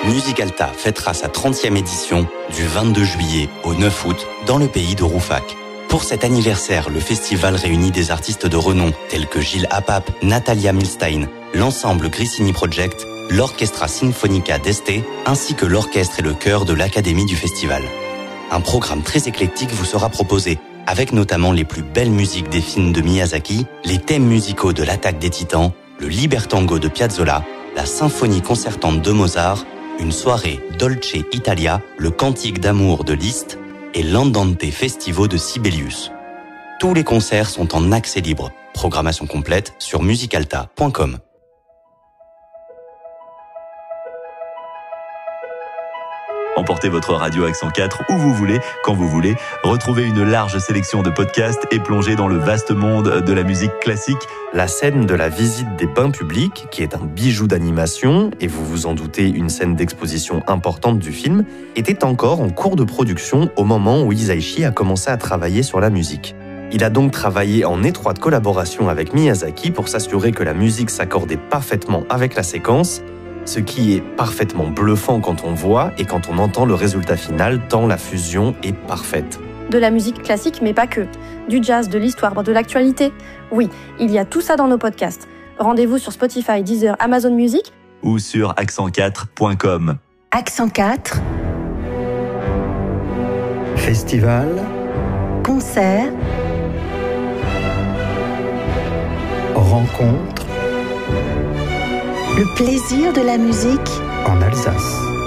Musicalta fêtera sa 30e édition du 22 juillet au 9 août dans le pays de Rouffach. Pour cet anniversaire, le festival réunit des artistes de renom tels que Gilles Apap, Natalia Milstein, l'ensemble Grissini Project, l'Orchestra Sinfonica d'Este, ainsi que l'orchestre et le chœur de l'Académie du festival. Un programme très éclectique vous sera proposé, avec notamment les plus belles musiques des films de Miyazaki, les thèmes musicaux de l'Attaque des Titans, le Libertango de Piazzolla, la symphonie concertante de Mozart, une soirée Dolce Italia, le cantique d'amour de Liszt et l'Andante Festivo de Sibelius. Tous les concerts sont en accès libre. Programmation complète sur musicalta.com. Emportez votre radio Accent 4 où vous voulez, quand vous voulez. Retrouvez une large sélection de podcasts et plongez dans le vaste monde de la musique classique. La scène de la visite des bains publics, qui est un bijou d'animation, et vous vous en doutez, une scène d'exposition importante du film, était encore en cours de production au moment où Hisaishi a commencé à travailler sur la musique. Il a donc travaillé en étroite collaboration avec Miyazaki pour s'assurer que la musique s'accordait parfaitement avec la séquence, ce qui est parfaitement bluffant quand on voit et quand on entend le résultat final, tant la fusion est parfaite. De la musique classique, mais pas que. Du jazz, de l'histoire, de l'actualité. Oui, il y a tout ça dans nos podcasts. Rendez-vous sur Spotify, Deezer, Amazon Music ou sur accent4.com. Accent 4. Festival. Concert. Rencontre. Le plaisir de la musique en Alsace.